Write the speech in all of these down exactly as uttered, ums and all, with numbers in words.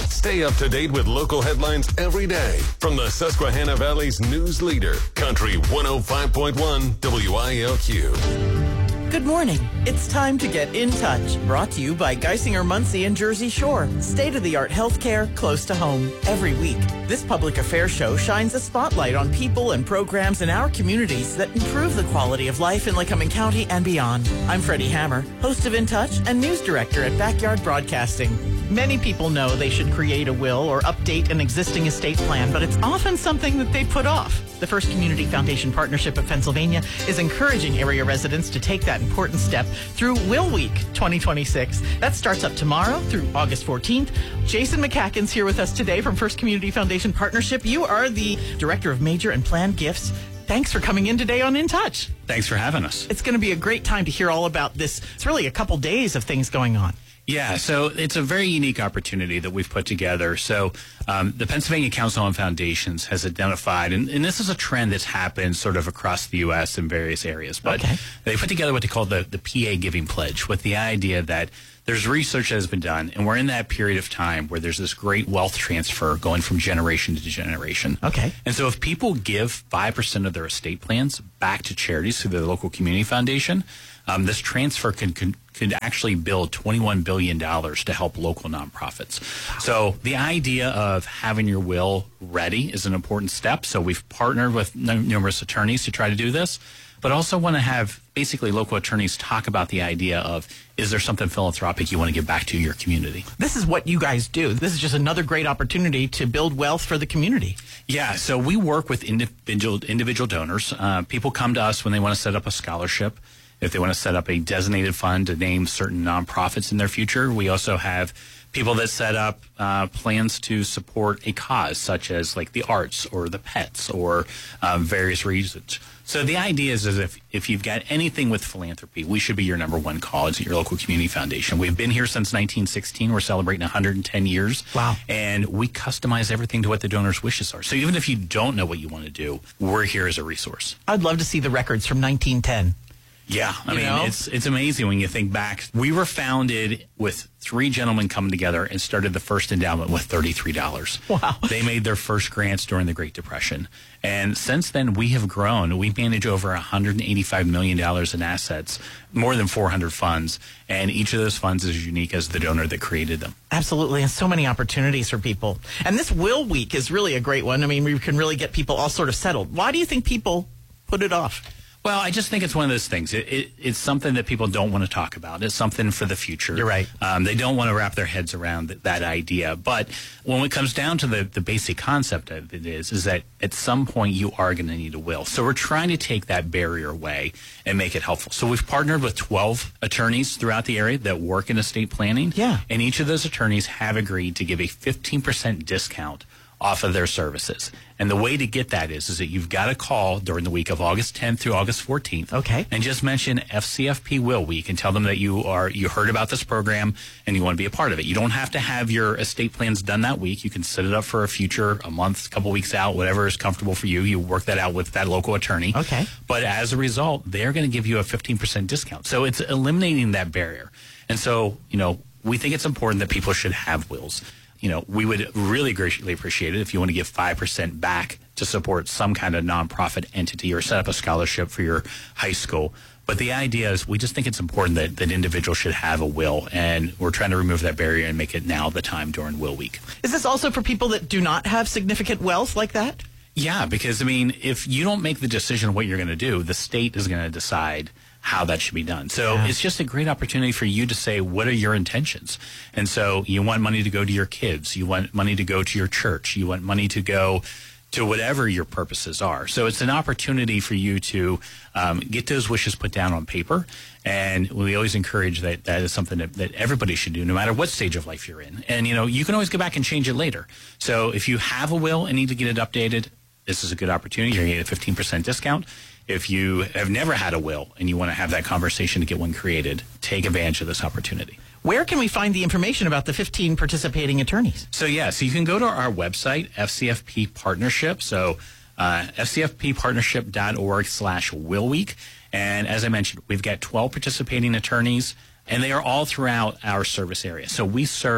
Stay up to date with local headlines every day from the Susquehanna Valley's news leader, Country one oh five point one W I L Q. Good morning. It's time to get in touch. Brought to you by Geisinger Muncie and Jersey Shore. State-of-the-art healthcare close to home. Every week, this public affairs show shines a spotlight on people and programs in our communities that improve the quality of life in Lycoming County and beyond. I'm Freddie Hammer, host of In Touch and news director at Backyard Broadcasting. Many people know they should create a will or update an existing estate plan, but it's often something that they put off. The First Community Foundation Partnership of Pennsylvania is encouraging area residents to take that important step through Will Week twenty twenty-six. That starts up tomorrow through August fourteenth. Jason McCacken's here with us today from First Community Foundation Partnership. You are the Director of Major and Planned Gifts. Thanks for coming in today on In Touch. Thanks for having us. It's going to be a great time to hear all about this. It's really a couple days of things going on. Yeah, so it's a very unique opportunity that we've put together. So um, the Pennsylvania Council on Foundations has identified, and, and this is a trend that's happened sort of across the U S in various areas, but okay. They put together what they call the, the P A Giving Pledge, with the idea that there's research that has been done, and we're in that period of time where there's this great wealth transfer going from generation to generation. Okay. And so if people give five percent of their estate plans back to charities through their local community foundation, um, this transfer can, can could actually build twenty-one billion dollars to help local nonprofits. Wow. So the idea of having your will ready is an important step. So we've partnered with n- numerous attorneys to try to do this, but also want to have basically local attorneys talk about the idea of, is there something philanthropic you want to give back to your community? This is what you guys do. This is just another great opportunity to build wealth for the community. Yeah, so we work with individual individual donors. Uh, people come to us when they want to set up a scholarship, if they want to set up a designated fund to name certain nonprofits in their future. We also have people that set up uh, plans to support a cause, such as like the arts or the pets or um, various reasons. So the idea is, is if, if you've got anything with philanthropy, we should be your number one call. It's at your local community foundation. We've been here since nineteen sixteen. We're celebrating one hundred ten years. Wow. And we customize everything to what the donor's wishes are. So even if you don't know what you want to do, we're here as a resource. I'd love to see the records from nineteen ten. Yeah, I You mean, know? it's it's amazing when you think back. We were founded with three gentlemen coming together and started the first endowment with thirty-three dollars. Wow. They made their first grants during the Great Depression. And since then, we have grown. We manage over one hundred eighty-five million dollars in assets, more than four hundred funds, and each of those funds is unique as the donor that created them. Absolutely, and so many opportunities for people. And this Will Week is really a great one. I mean, we can really get people all sort of settled. Why do you think people put it off? Well, I just think it's one of those things. It, it, it's something that people don't want to talk about. It's something for the future. You're right. Um, they don't want to wrap their heads around th- that idea. But when it comes down to the, the basic concept of it is, is that at some point you are going to need a will. So we're trying to take that barrier away and make it helpful. So we've partnered with twelve attorneys throughout the area that work in estate planning. Yeah. And each of those attorneys have agreed to give a fifteen percent discount off of their services. And the way to get that is, is that you've got to call during the week of August tenth through August fourteenth. Okay. And just mention F C F P Will Week and tell them that you are you heard about this program and you want to be a part of it. You don't have to have your estate plans done that week. You can set it up for a future, a month, a couple weeks out, whatever is comfortable for you. You work that out with that local attorney. Okay. But as a result, they're going to give you a fifteen percent discount. So it's eliminating that barrier. And so, you know, we think it's important that people should have wills. You know, we would really greatly appreciate it if you want to give five percent back to support some kind of nonprofit entity or set up a scholarship for your high school. But the idea is we just think it's important that, that individuals should have a will, and we're trying to remove that barrier and make it now the time during Will Week. Is this also for people that do not have significant wealth like that? Yeah, because, I mean, if you don't make the decision of what you're going to do, the state is going to decide how that should be done. So Yeah. it's just a great opportunity for you to say, what are your intentions? And so you want money to go to your kids. You want money to go to your church. You want money to go to whatever your purposes are. So it's an opportunity for you to um, get those wishes put down on paper. And we always encourage that that is something that, that everybody should do, no matter what stage of life you're in. And, you know, you can always go back and change it later. So if you have a will and need to get it updated, this is a good opportunity. You're going to get a fifteen percent discount. If you have never had a will and you want to have that conversation to get one created, take advantage of this opportunity. Where can we find the information about the fifteen participating attorneys? So, yeah, so you can go to our website, F C F P Partnership. So, uh, F C F P partnership dot org slash Will Week. And as I mentioned, we've got twelve participating attorneys, and they are all throughout our service area. So we serve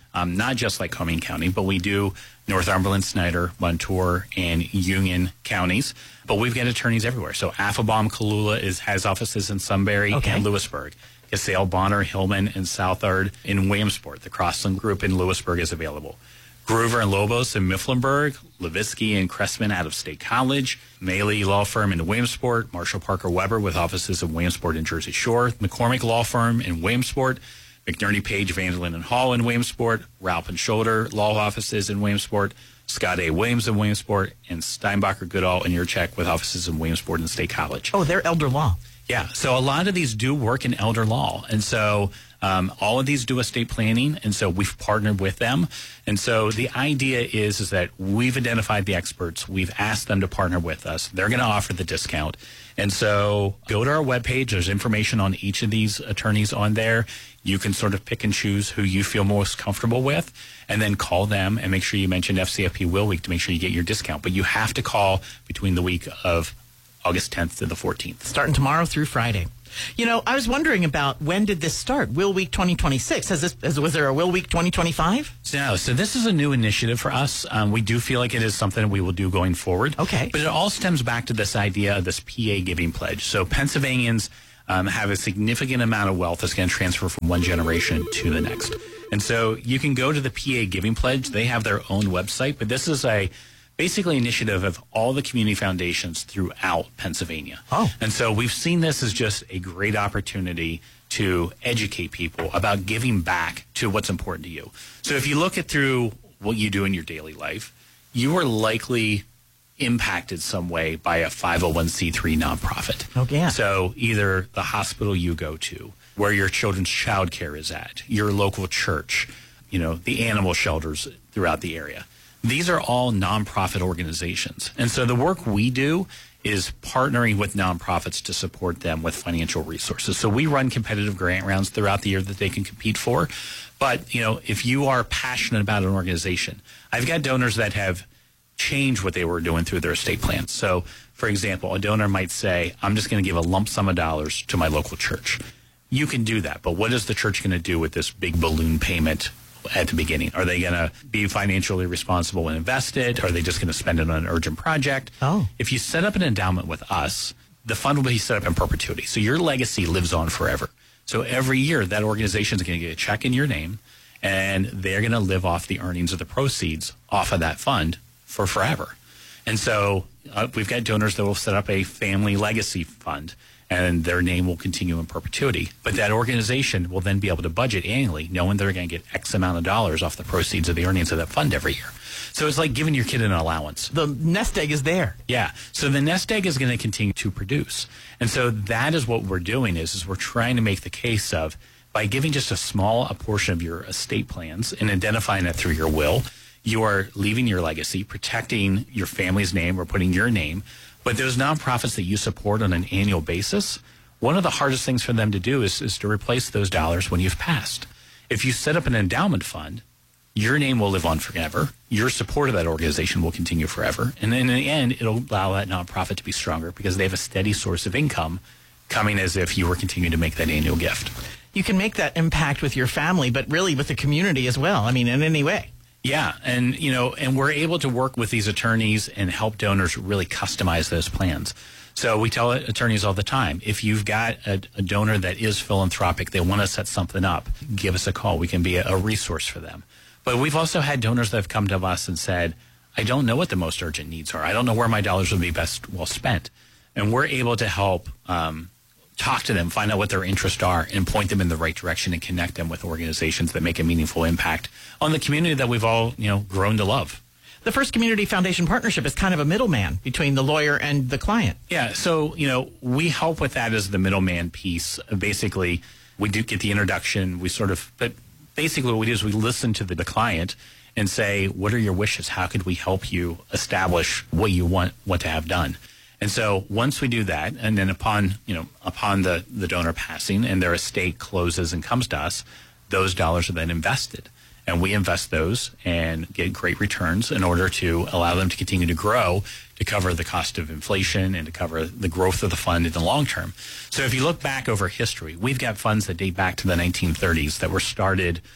um, not just Lycoming County, but we do Northumberland, Snyder, Montour, and Union counties. But we've got attorneys everywhere. So Afflebaum, Kalula is, has offices in Sunbury Okay. and Lewisburg. Casale, Bonner, Hillman, and Southard in Williamsport. The Crossland Group in Lewisburg is available. Groover and Lobos in Mifflinburg, Levitsky and Cressman out of State College, Maley Law Firm in Williamsport, Marshall Parker Weber with offices in Williamsport and Jersey Shore, McCormick Law Firm in Williamsport, McNerney Page, Vanderlyn and Hall in Williamsport, Ralph and Shoulder Law Offices in Williamsport, Scott A. Williams in Williamsport, and Steinbacher Goodall and Yurchek with offices in Williamsport and State College. Oh, they're elder law. Yeah, so a lot of these do work in elder law. And so um, all of these do estate planning, and so we've partnered with them. And so the idea is, is that we've identified the experts. We've asked them to partner with us. They're going to offer the discount. And so go to our webpage. There's information on each of these attorneys on there. You can sort of pick and choose who you feel most comfortable with, and then call them and make sure you mention F C F P Will Week to make sure you get your discount. But you have to call between the week of August tenth to the fourteenth. Starting tomorrow through Friday. You know, I was wondering about when did this start? Will Week twenty twenty-six. Has this, has, was there a Will Week twenty twenty-five? No, so this is a new initiative for us. Um, we do feel like it is something we will do going forward. Okay. But it all stems back to this idea of this P A giving pledge. So Pennsylvanians um, have a significant amount of wealth that's going to transfer from one generation to the next. And so you can go to the P A giving pledge. They have their own website, but this is a basically initiative of all the community foundations throughout Pennsylvania. Oh. And so we've seen this as just a great opportunity to educate people about giving back to what's important to you. So if you look at through what you do in your daily life, you are likely impacted some way by a five oh one c three nonprofit. Okay. Yeah. So either the hospital you go to, where your children's child care is at, your local church, you know, the animal shelters throughout the area. These are all nonprofit organizations. And so the work we do is partnering with nonprofits to support them with financial resources. So we run competitive grant rounds throughout the year that they can compete for. But, you know, if you are passionate about an organization, I've got donors that have changed what they were doing through their estate plans. So, for example, a donor might say, I'm just going to give a lump sum of dollars to my local church. You can do that. But what is the church going to do with this big balloon payment at the beginning? Are they going to be financially responsible and invest it? Are they just going to spend it on an urgent project? Oh. If you set up an endowment with us, the fund will be set up in perpetuity. So your legacy lives on forever. So every year, that organization is going to get a check in your name, and they're going to live off the earnings of the proceeds off of that fund for forever. And so uh, we've got donors that will set up a family legacy fund, and their name will continue in perpetuity. But that organization will then be able to budget annually, knowing they're going to get X amount of dollars off the proceeds of the earnings of that fund every year. So it's like giving your kid an allowance. The nest egg is there. Yeah. So the nest egg is going to continue to produce. And so that is what we're doing is, is we're trying to make the case of, by giving just a small a portion of your estate plans and identifying it through your will, you are leaving your legacy, protecting your family's name or putting your name. But those nonprofits that you support on an annual basis, one of the hardest things for them to do is, is to replace those dollars when you've passed. If you set up an endowment fund, your name will live on forever. Your support of that organization will continue forever. And then in the end, it'll allow that nonprofit to be stronger because they have a steady source of income coming as if you were continuing to make that annual gift. You can make that impact with your family, but really with the community as well. I mean, in any way. Yeah, and you know, and we're able to work with these attorneys and help donors really customize those plans. So we tell attorneys all the time, if you've got a, a donor that is philanthropic, they want to set something up, give us a call. We can be a, a resource for them. But we've also had donors that have come to us and said, I don't know what the most urgent needs are. I don't know where my dollars would be best well spent. And we're able to help um, talk to them, find out what their interests are, and point them in the right direction and connect them with organizations that make a meaningful impact on the community that we've all, you know, grown to love. The First Community Foundation Partnership is kind of a middleman between the lawyer and the client. Yeah, so, you know, we help with that as the middleman piece. Basically, we do get the introduction. We sort of, but basically what we do is we listen to the, the client and say, what are your wishes? How could we help you establish what you want, want to have done? And so once we do that, and then upon, you know, upon the, the donor passing and their estate closes and comes to us, those dollars are then invested. And we invest those and get great returns in order to allow them to continue to grow, to cover the cost of inflation and to cover the growth of the fund in the long term. So if you look back over history, we've got funds that date back to the nineteen thirties that were started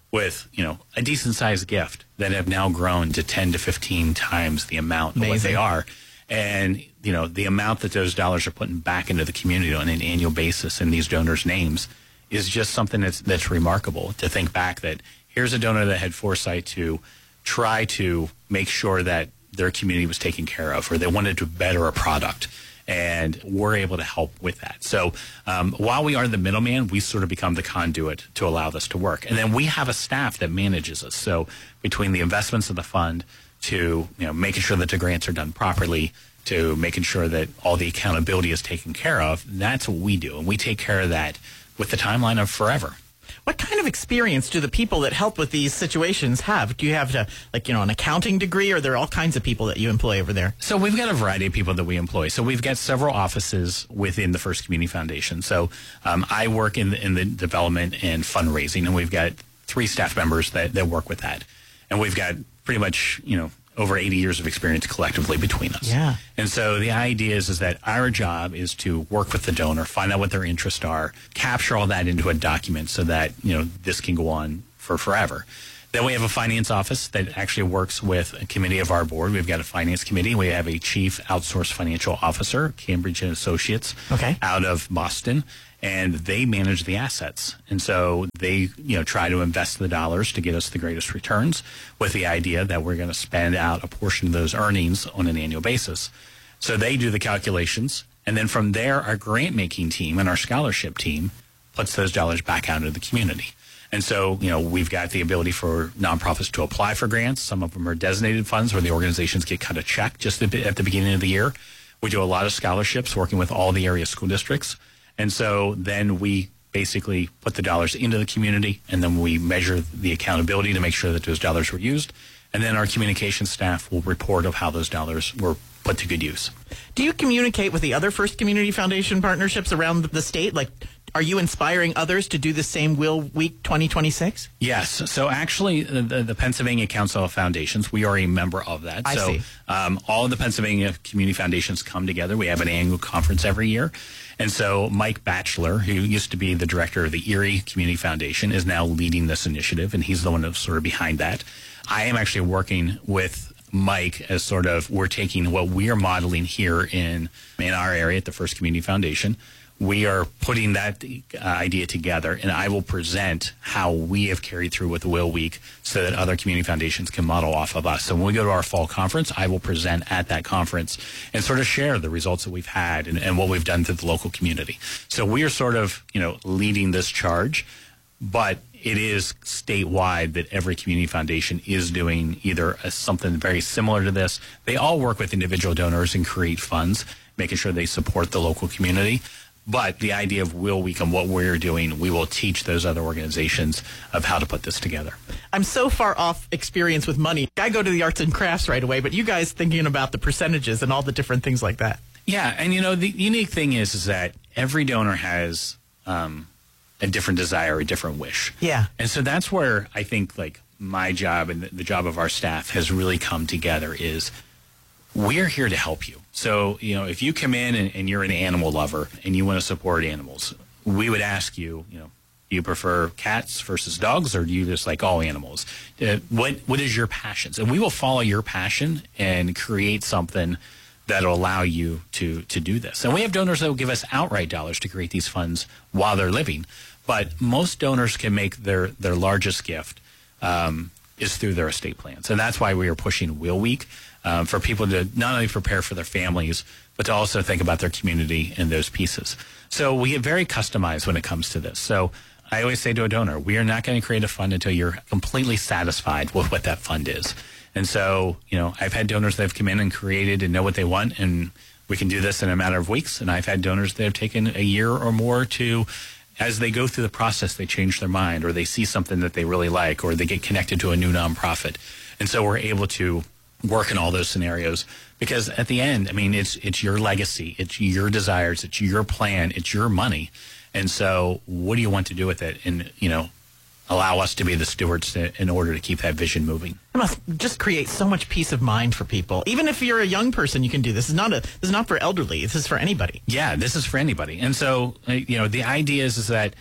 with, you know, a decent sized gift that have now grown to ten to fifteen times the amount of what they are. And, you know, the amount that those dollars are putting back into the community on an annual basis in these donors' names is just something that's, that's remarkable to think back that here's a donor that had foresight to try to make sure that their community was taken care of, or they wanted to better a product. And we're able to help with that. So um, while we are the middleman, we sort of become the conduit to allow this to work. And then we have a staff that manages us. So between the investments of the fund to, you know, making sure that the grants are done properly, to making sure that all the accountability is taken care of, that's what we do. And we take care of that with the timeline of forever. What kind of experience do the people that help with these situations have? Do you have to, like, you know, an accounting degree, or are there all kinds of people that you employ over there? So we've got a variety of people that we employ. So we've got several offices within the First Community Foundation. So um, I work in the, in the development and fundraising, and we've got three staff members that, that work with that. And we've got pretty much, you know, over eighty years of experience collectively between us. Yeah. And so the idea is, is that our job is to work with the donor, find out what their interests are, capture all that into a document so that, you know, this can go on for forever. Then we have a finance office that actually works with a committee of our board. We've got a finance committee. We have a chief outsourced financial officer, Cambridge and Associates, okay, out of Boston. And they manage the assets. And so they, you know, try to invest the dollars to get us the greatest returns, with the idea that we're going to spend out a portion of those earnings on an annual basis. So they do the calculations. And then from there, our grant making team and our scholarship team puts those dollars back out into the community. And so, you know, we've got the ability for nonprofits to apply for grants. Some of them are designated funds where the organizations get cut a check just at the beginning of the year. We do a lot of scholarships working with all the area school districts. And so then we basically put the dollars into the community, and then we measure the accountability to make sure that those dollars were used. And then our communication staff will report of how those dollars were put to good use. Do you communicate with the other First Community Foundation partnerships around the state? Like, are you inspiring others to do the same Will Week twenty twenty-six? Yes. So actually, the, the Pennsylvania Council of Foundations, we are a member of that. I so see. Um, all of the Pennsylvania community foundations come together. We have an annual conference every year. And so Mike Batchelor, who used to be the director of the Erie Community Foundation, is now leading this initiative, and he's the one that's sort of behind that. I am actually working with Mike as sort of, we're taking what we are modeling here in, in our area at the First Community Foundation. We are putting that uh, idea together, and I will present how we have carried through with the Will Week so that other community foundations can model off of us. So when we go to our fall conference, I will present at that conference and sort of share the results that we've had and, and what we've done to the local community. So we are sort of, you know, leading this charge, but it is statewide that every community foundation is doing either a, something very similar to this. They all work with individual donors and create funds, making sure they support the local community. But the idea of Will Week and what we're doing, we will teach those other organizations of how to put this together. I'm so far off experience with money. I go to the arts and crafts right away, but you guys thinking about the percentages and all the different things like that. Yeah, and you know, the unique thing is, is that every donor has um, a different desire, a different wish. Yeah. And so that's where I think, like, my job and the, the job of our staff has really come together is we're here to help you. So, you know, if you come in and, and you're an animal lover and you want to support animals, we would ask you, you know, do you prefer cats versus dogs, or do you just like all animals? Uh, what What is your passions? And we will follow your passion and create something that will allow you to, to do this. And we have donors that will give us outright dollars to create these funds while they're living. But most donors can make their, their largest gift um, is through their estate plans. And that's why we are pushing Will Week. Um, for people to not only prepare for their families, but to also think about their community and those pieces. So we get very customized when it comes to this. So I always say to a donor, we are not going to create a fund until you're completely satisfied with what that fund is. And so, you know, I've had donors that have come in and created and know what they want, and we can do this in a matter of weeks. And I've had donors that have taken a year or more to, as they go through the process, they change their mind, or they see something that they really like, or they get connected to a new nonprofit. And so we're able to work in all those scenarios, because at the end, I mean, it's it's your legacy, it's your desires, it's your plan, it's your money. And so what do you want to do with it? And, you know, allow us to be the stewards to, in order to keep that vision moving. It must just create so much peace of mind for people. Even if you're a young person, you can do this. This is not a this is not for elderly. This is for anybody. Yeah, this is for anybody. And so, uh, you know, the idea is, is that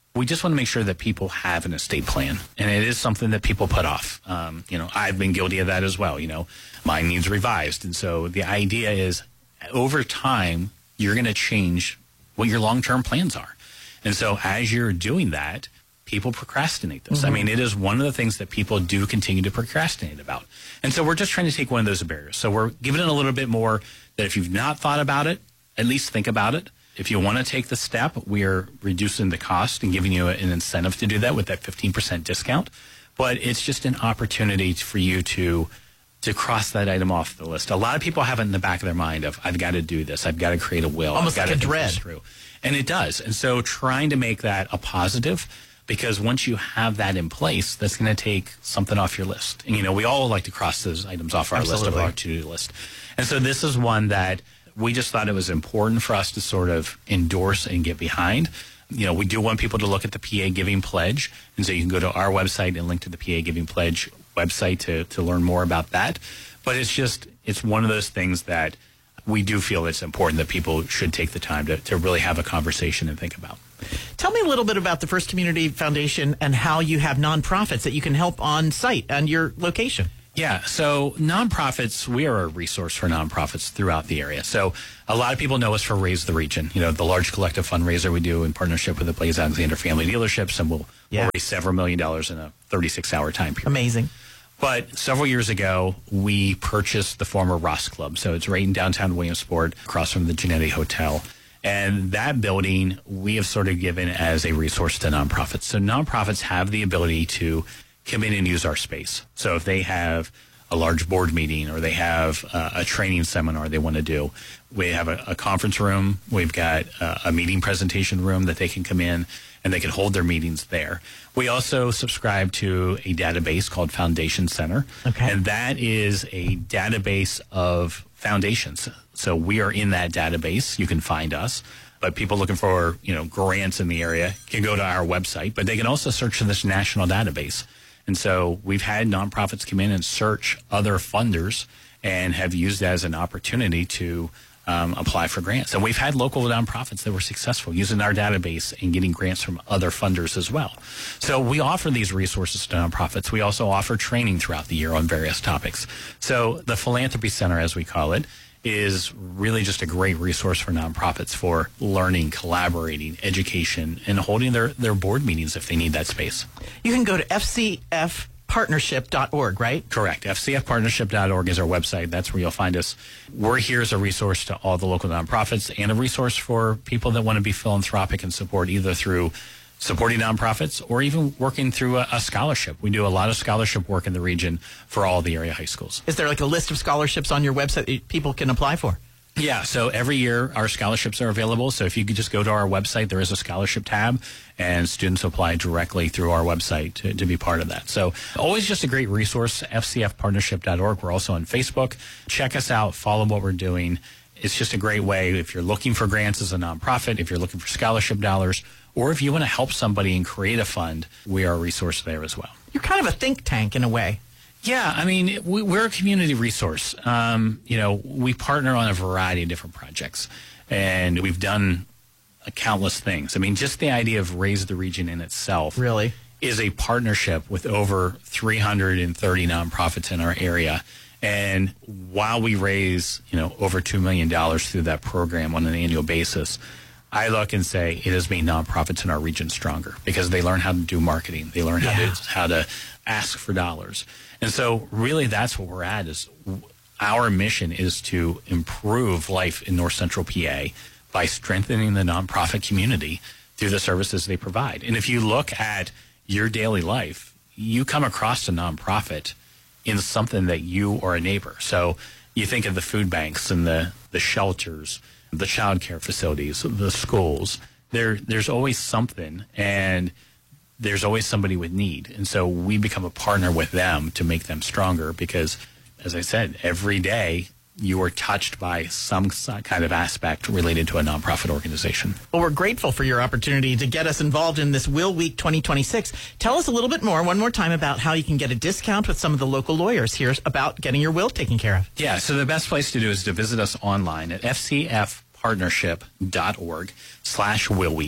we just want to make sure that people have an estate plan. And it is something that people put off. Um, you know, I've been guilty of that as well. You know, mine needs revised. And so the idea is over time, you're going to change what your long-term plans are. And so as you're doing that, people procrastinate this. Mm-hmm. I mean, it is one of the things that people do continue to procrastinate about. And so we're just trying to take one of those barriers. So we're giving it a little bit more that if you've not thought about it, at least think about it. If you want to take the step, we are reducing the cost and giving you an incentive to do that with that fifteen percent discount. But it's just an opportunity for you to to cross that item off the list. A lot of people have it in the back of their mind of, I've got to do this. I've got to create a will. Almost I've got like to a dread. Through. And it does. And so trying to make that a positive, because once you have that in place, that's going to take something off your list. And, you know, we all like to cross those items off our Absolutely. list, of our to-do list. And so this is one that we just thought it was important for us to sort of endorse and get behind. You know, we do want people to look at the P A Giving Pledge. And so you can go to our website and link to the P A Giving Pledge website to, to learn more about that. But it's just, it's one of those things that we do feel it's important that people should take the time to, to really have a conversation and think about. Tell me a little bit about the First Community Foundation and how you have nonprofits that you can help on site and your location. Yeah, so nonprofits, we are a resource for nonprofits throughout the area. So a lot of people know us for Raise the Region, you know, the large collective fundraiser we do in partnership with the Blaze Alexander Family Dealerships, and we'll, yeah. we'll raise several million dollars in a thirty-six hour time period. Amazing. But several years ago, we purchased the former Ross Club. So it's right in downtown Williamsport, across from the Genetti Hotel. And that building, we have sort of given as a resource to nonprofits. So nonprofits have the ability to come in and use our space. So if they have a large board meeting or they have uh, a training seminar they want to do, we have a, a conference room. We've got uh, a meeting presentation room that they can come in and they can hold their meetings there. We also subscribe to a database called Foundation Center. Okay. And that is a database of foundations. So we are in that database. You can find us. But people looking for, you know, grants in the area can go to our website, but they can also search for this national database. And so we've had nonprofits come in and search other funders and have used that as an opportunity to um, apply for grants. And we've had local nonprofits that were successful using our database and getting grants from other funders as well. So we offer these resources to nonprofits. We also offer training throughout the year on various topics. So the Philanthropy Center, as we call it, is really just a great resource for nonprofits for learning, collaborating, education, and holding their, their board meetings if they need that space. You can go to F C F partnership dot org, right? Correct. F C F partnership dot org is our website. That's where you'll find us. We're here as a resource to all the local nonprofits and a resource for people that want to be philanthropic and support either through supporting nonprofits or even working through a, a scholarship. We do a lot of scholarship work in the region for all the area high schools. Is there like a list of scholarships on your website that people can apply for? Yeah, so every year our scholarships are available. So if you could just go to our website, there is a scholarship tab, and students apply directly through our website to, to be part of that. So always just a great resource, F C F partnership dot org. We're also on Facebook. Check us out. Follow what we're doing. It's just a great way if you're looking for grants as a nonprofit, if you're looking for scholarship dollars, or if you want to help somebody and create a fund, we are a resource there as well. You're kind of a think tank in a way. Yeah, I mean, we, we're a community resource. Um, you know, we partner on a variety of different projects, and we've done uh, countless things. I mean, just the idea of Raise the Region in itself really is a partnership with over three hundred thirty nonprofits in our area. And while we raise, you know, over two million dollars through that program on an annual basis, I look and say it has made nonprofits in our region stronger because they learn how to do marketing. They learn yeah. how to how to ask for dollars. And so really that's what we're at is our mission is to improve life in North Central P A by strengthening the nonprofit community through the services they provide. And if you look at your daily life, you come across a nonprofit in something that you or a neighbor. So you think of the food banks and the, the shelters, the child care facilities, the schools. There, there's always something, and there's always somebody with need. And so we become a partner with them to make them stronger because, as I said, every day you are touched by some kind of aspect related to a nonprofit organization. Well, we're grateful for your opportunity to get us involved in this Will Week twenty twenty-six. Tell us a little bit more, one more time, about how you can get a discount with some of the local lawyers here about getting your will taken care of. Yeah, so the best place to do is to visit us online at F C F partnership dot org slash will week.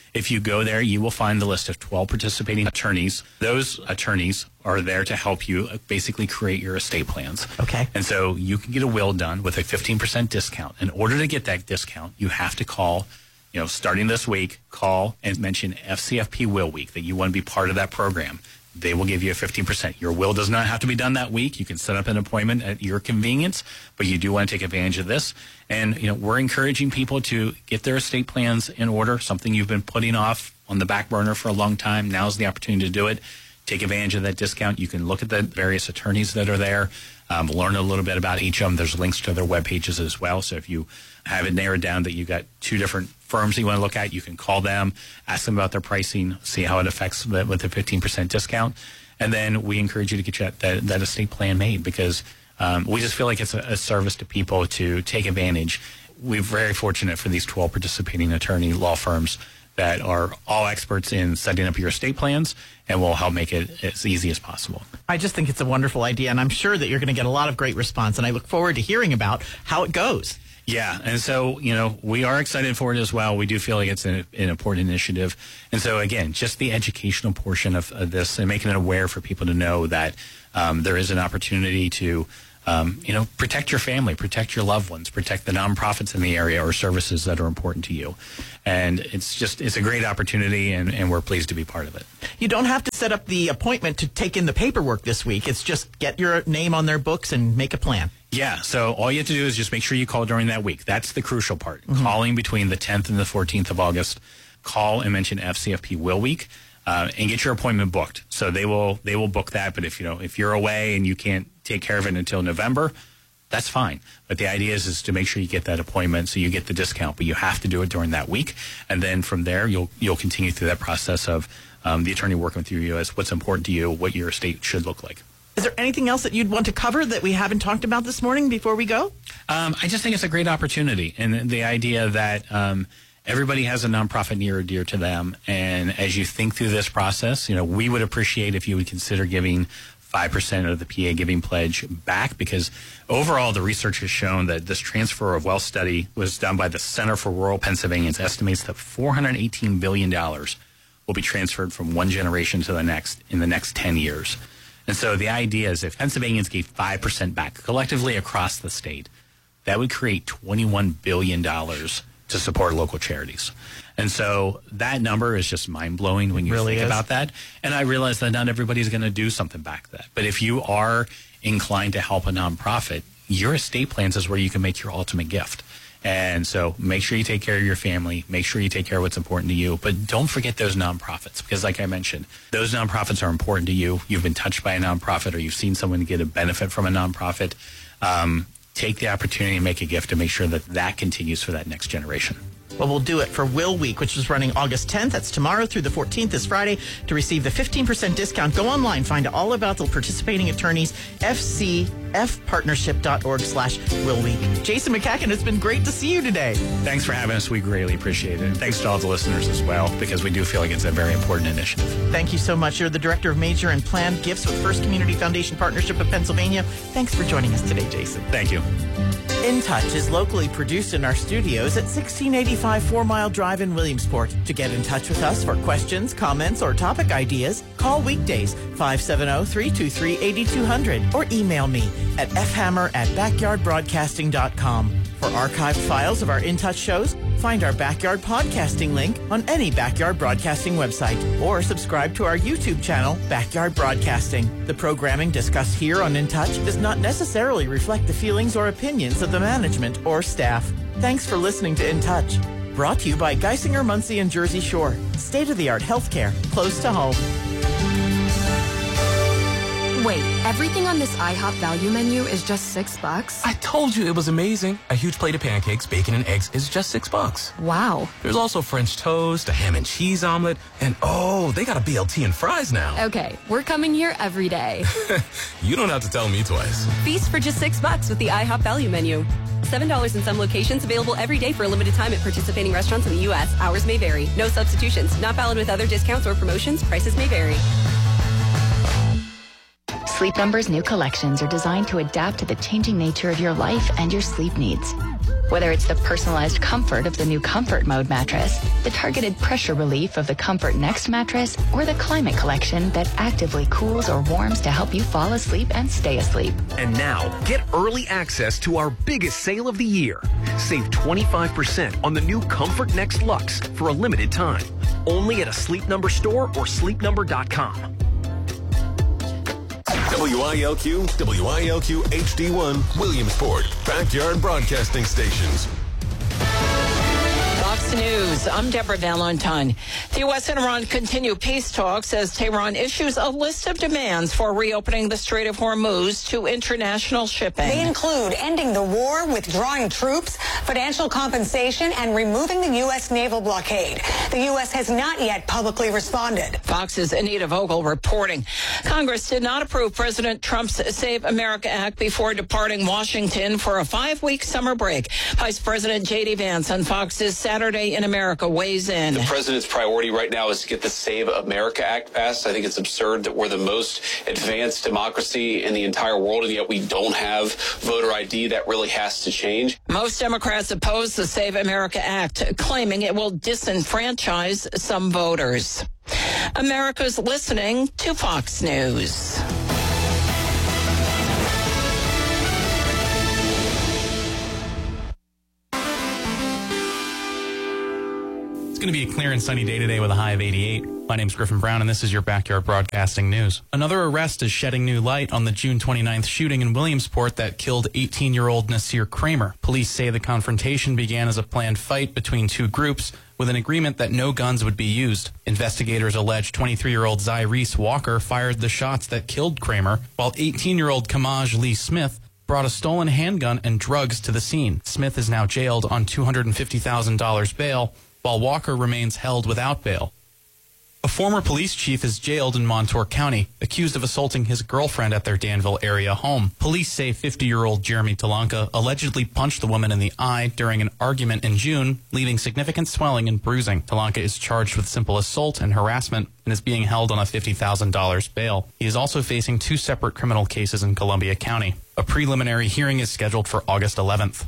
If you go there, you will find the list of twelve participating attorneys. Those attorneys are there to help you basically create your estate plans. Okay. And so you can get a will done with a fifteen percent discount. In order to get that discount, you have to call, you know, starting this week, call and mention F C F P Will Week, that you want to be part of that program. They will give you a fifteen percent. Your will does not have to be done that week. You can set up an appointment at your convenience, but you do want to take advantage of this. And, you know, we're encouraging people to get their estate plans in order, something you've been putting off on the back burner for a long time. Now's the opportunity to do it. Take advantage of that discount. You can look at the various attorneys that are there, um, learn a little bit about each of them. There's links to their web pages as well. So if you have it narrowed down that you've got two different firms that you want to look at, you can call them, ask them about their pricing, see how it affects the, with the fifteen percent discount. And then we encourage you to get you that, that estate plan made, because um, we just feel like it's a, a service to people to take advantage. We're very fortunate for these twelve participating attorney law firms that are all experts in setting up your estate plans and will help make it as easy as possible. I just think it's a wonderful idea, and I'm sure that you're going to get a lot of great response, and I look forward to hearing about how it goes. Yeah, and so, you know, we are excited for it as well. We do feel like it's an, an important initiative. And so, again, just the educational portion of, of this and making it aware for people to know that um, there is an opportunity to, um, you know, protect your family, protect your loved ones, protect the nonprofits in the area or services that are important to you. And it's just, it's a great opportunity, and, and we're pleased to be part of it. You don't have to set up the appointment to take in the paperwork this week. It's just get your name on their books and make a plan. Yeah, so all you have to do is just make sure you call during that week. That's the crucial part. Mm-hmm. Calling between the tenth and the fourteenth of August. Call and mention F C F P Will Week, uh, and get your appointment booked. So they will they will book that. But if you know if you're away and you can't take care of it until November, that's fine. But the idea is is to make sure you get that appointment so you get the discount. But you have to do it during that week, and then from there you'll you'll continue through that process of um, the attorney working with you as what's important to you, what your estate should look like. Is there anything else that you'd want to cover that we haven't talked about this morning before we go? Um, I just think it's a great opportunity, and the idea that um, everybody has a nonprofit near or dear to them. And as you think through this process, you know, we would appreciate if you would consider giving five percent of the P A Giving Pledge back, because overall the research has shown that this transfer of wealth study was done by the Center for Rural Pennsylvania. It estimates that four hundred eighteen billion dollars will be transferred from one generation to the next in the next ten years. And so the idea is if Pennsylvanians gave five percent back collectively across the state, that would create twenty-one billion dollars to support local charities. And so that number is just mind-blowing when you really think is. about that. And I realize that not everybody's going to do something back that. But if you are inclined to help a nonprofit, your estate plans is where you can make your ultimate gift. And so make sure you take care of your family. Make sure you take care of what's important to you. But don't forget those nonprofits, because like I mentioned, those nonprofits are important to you. You've been touched by a nonprofit, or you've seen someone get a benefit from a nonprofit. Um, take the opportunity and make a gift to make sure that that continues for that next generation. Well, we'll do it for Will Week, which is running August tenth. That's tomorrow through the fourteenth, this Friday. To receive the fifteen percent discount, go online, find out all about the participating attorneys, f c f partnership dot org slash Will Week. Jason McCacken, it's been great to see you today. Thanks for having us. We greatly appreciate it. And thanks to all the listeners as well, because we do feel like it's a very important initiative. Thank you so much. You're the Director of Major and Planned Gifts with First Community Foundation Partnership of Pennsylvania. Thanks for joining us today, Jason. Thank you. In Touch is locally produced in our studios at sixteen eighty-five Four Mile Drive in Williamsport. To get in touch with us for questions, comments, or topic ideas, call weekdays five seven zero, three two three, eight two zero zero or email me at f hammer at backyard broadcasting dot com. For archived files of our In Touch shows, find our Backyard Podcasting link on any Backyard Broadcasting website, or subscribe to our YouTube channel, Backyard Broadcasting. The programming discussed here on In Touch does not necessarily reflect the feelings or opinions of the management or staff. Thanks for listening to In Touch. Brought to you by Geisinger, Muncie, and Jersey Shore. State-of-the-art healthcare close to home. Wait, everything on this IHOP value menu is just six bucks? I told you it was amazing. A huge plate of pancakes, bacon, and eggs is just six bucks. Wow. There's also French toast, a ham and cheese omelet, and oh, they got a B L T and fries now. Okay, we're coming here every day. You don't have to tell me twice. Feast for just six bucks with the IHOP value menu. seven dollars in some locations, available every day for a limited time at participating restaurants in the U S. Hours may vary. No substitutions. Not valid with other discounts or promotions. Prices may vary. Sleep Number's new collections are designed to adapt to the changing nature of your life and your sleep needs. Whether it's the personalized comfort of the new Comfort Mode mattress, the targeted pressure relief of the Comfort Next mattress, or the Climate Collection that actively cools or warms to help you fall asleep and stay asleep. And now, get early access to our biggest sale of the year. Save twenty-five percent on the new Comfort Next Luxe for a limited time. Only at a Sleep Number store or sleep number dot com. W I L Q, W I L Q H D one, Williamsport, Backyard Broadcasting Stations. Fox News, I'm Deborah Valentine. The U S and Iran continue peace talks as Tehran issues a list of demands for reopening the Strait of Hormuz to international shipping. They include ending the war, withdrawing troops, financial compensation, and removing the U S naval blockade. The U S has not yet publicly responded. Fox's Anita Vogel reporting. Congress did not approve President Trump's Save America Act before departing Washington for a five-week summer break. Vice President J D Vance on Fox's Saturday in America weighs in. The president's priority right now is to get the Save America Act passed. I think it's absurd that we're the most advanced democracy in the entire world, and yet we don't have voter I D. That really has to change. Most Democrats oppose the Save America Act, claiming it will disenfranchise some voters. America's listening to Fox News. It's going to be a clear and sunny day today with a high of eighty-eight. My name's Griffin Brown, and this is your Backyard Broadcasting News. Another arrest is shedding new light on the June twenty-ninth shooting in Williamsport that killed eighteen-year-old Nasir Kramer. Police say the confrontation began as a planned fight between two groups with an agreement that no guns would be used. Investigators allege twenty-three-year-old Zyrese Walker fired the shots that killed Kramer, while eighteen-year-old Kamaj Lee Smith brought a stolen handgun and drugs to the scene. Smith is now jailed on two hundred fifty thousand dollars bail, while Walker remains held without bail. A former police chief is jailed in Montour County, accused of assaulting his girlfriend at their Danville area home. Police say fifty-year-old Jeremy Talanka allegedly punched the woman in the eye during an argument in June, leaving significant swelling and bruising. Talanka is charged with simple assault and harassment and is being held on a fifty thousand dollars bail. He is also facing two separate criminal cases in Columbia County. A preliminary hearing is scheduled for August eleventh.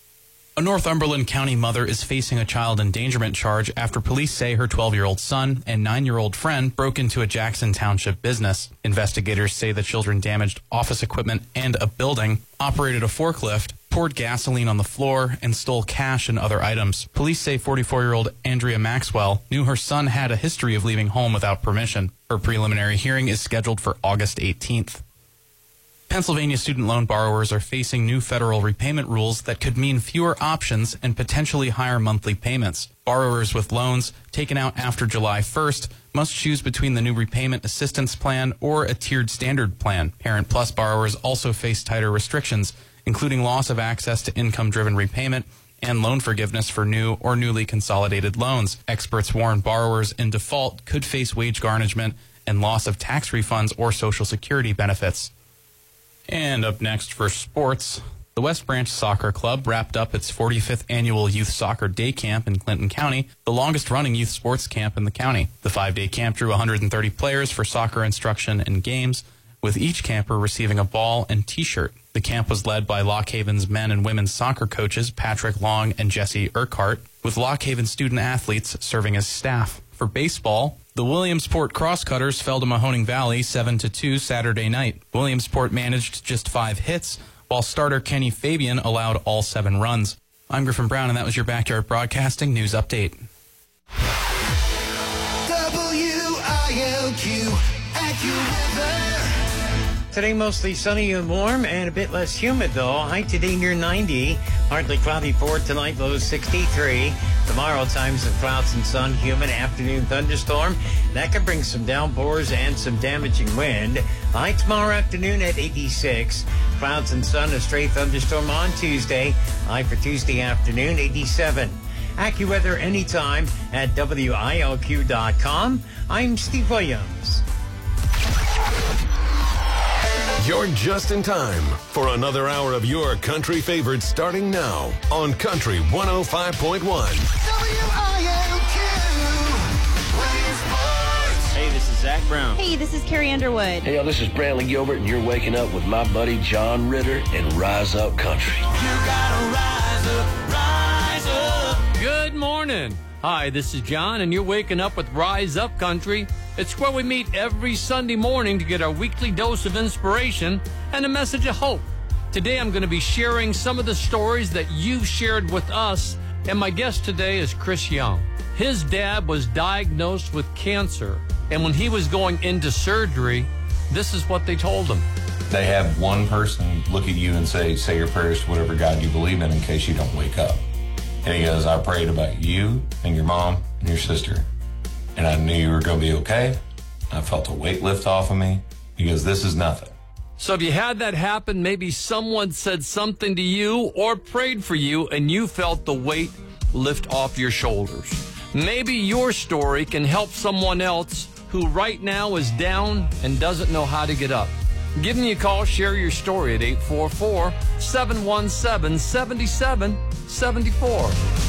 A Northumberland County mother is facing a child endangerment charge after police say her twelve-year-old son and nine-year-old friend broke into a Jackson Township business. Investigators say the children damaged office equipment and a building, operated a forklift, poured gasoline on the floor, and stole cash and other items. Police say forty-four-year-old Andrea Maxwell knew her son had a history of leaving home without permission. Her preliminary hearing is scheduled for August eighteenth. Pennsylvania student loan borrowers are facing new federal repayment rules that could mean fewer options and potentially higher monthly payments. Borrowers with loans taken out after July first must choose between the new repayment assistance plan or a tiered standard plan. Parent Plus borrowers also face tighter restrictions, including loss of access to income-driven repayment and loan forgiveness for new or newly consolidated loans. Experts warn borrowers in default could face wage garnishment and loss of tax refunds or Social Security benefits. And up next for sports, the West Branch Soccer Club wrapped up its forty-fifth annual Youth Soccer Day Camp in Clinton County, the longest-running youth sports camp in the county. The five-day camp drew one hundred thirty players for soccer instruction and games, with each camper receiving a ball and T-shirt. The camp was led by Lock Haven's men and women's soccer coaches Patrick Long and Jesse Urquhart, with Lock Haven student-athletes serving as staff. For baseball, the Williamsport Crosscutters fell to Mahoning Valley seven to two Saturday night. Williamsport managed just five hits, while starter Kenny Fabian allowed all seven runs. I'm Griffin Brown, and that was your Backyard Broadcasting News Update. W I L Q AccuWeather. Today mostly sunny and warm and a bit less humid though. High today near ninety. Partly cloudy for tonight, low sixty-three. Tomorrow times of clouds and sun, humid afternoon thunderstorm. That could bring some downpours and some damaging wind. High tomorrow afternoon at eighty-six. Clouds and sun, a stray thunderstorm on Tuesday. High for Tuesday afternoon, eighty-seven. AccuWeather anytime at W I L Q dot com. I'm Steve Williams. You're just in time for another hour of your country favorites starting now on Country one oh five point one. W I L Q. Hey, this is Zach Brown. Hey, this is Carrie Underwood. Hey, y'all, this is Brantley Gilbert, and you're waking up with my buddy John Ritter and Rise Up Country. You gotta rise up, rise up. Good morning. Hi, this is John, and you're waking up with Rise Up Country. It's where we meet every Sunday morning to get our weekly dose of inspiration and a message of hope. Today, I'm going to be sharing some of the stories that you've shared with us, and my guest today is Chris Young. His dad was diagnosed with cancer, and when he was going into surgery, this is what they told him. They have one person look at you and say, say your prayers to whatever God you believe in in case you don't wake up. And he goes, I prayed about you and your mom and your sister. And I knew you were going to be okay. I felt a weight lift off of me. He goes, this is nothing. So if you had that happen, maybe someone said something to you or prayed for you and you felt the weight lift off your shoulders. Maybe your story can help someone else who right now is down and doesn't know how to get up. Give me a call, share your story at eight four four, seven one seven, seven seven seven four.